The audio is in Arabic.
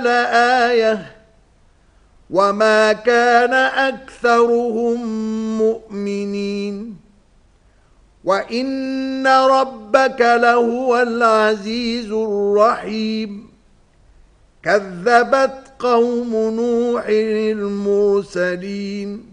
لآية وما كان أكثرهم مؤمنين وإن ربك لهو العزيز الرحيم كذبت قوم نوح المرسلين